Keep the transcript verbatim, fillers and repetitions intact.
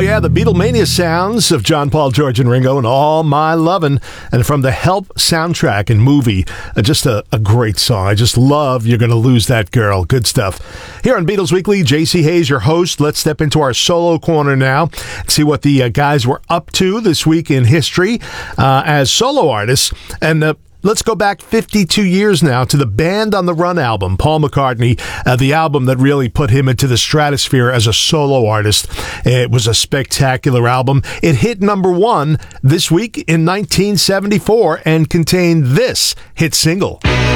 yeah, the Beatlemania sounds of John, Paul, George, and Ringo and All My Lovin', and from the Help soundtrack and movie. Uh, just a, a great song. I just love You're Gonna Lose That Girl. Good stuff. Here on Beatles Weekly, J C Hayes, your host. Let's step into our solo corner now and see what the uh, guys were up to this week in history uh, as solo artists. And uh, let's go back fifty-two years now to the Band on the Run album, Paul McCartney, uh, the album that really put him into the stratosphere as a solo artist. It was a spectacular album. It hit number one this week in nineteen seventy-four and contained this hit single.